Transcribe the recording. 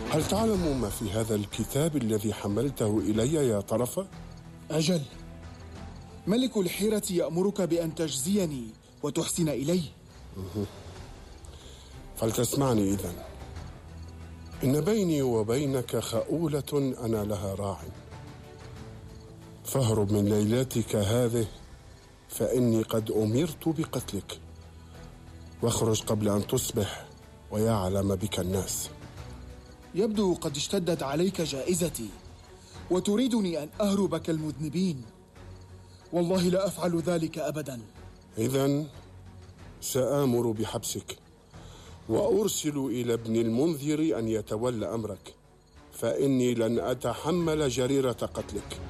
هل تعلم ما في هذا الكتاب الذي حملته إلي يا طرفة؟ أجل، ملك الحيرة يأمرك بأن تجزيني وتحسن إلي. فلتسمعني إذن. إن بيني وبينك خؤولة أنا لها راع، فاهرب من ليلتك هذه فإني قد أمرت بقتلك، واخرج قبل أن تصبح ويعلم بك الناس. يبدو قد اشتدت عليك جائزتي وتريدني أن أهرب كالمذنبين. والله لا أفعل ذلك أبدا. إذن سآمر بحبسك وأرسل إلى ابن المنذر أن يتولى أمرك، فإني لن أتحمل جريرة قتلك.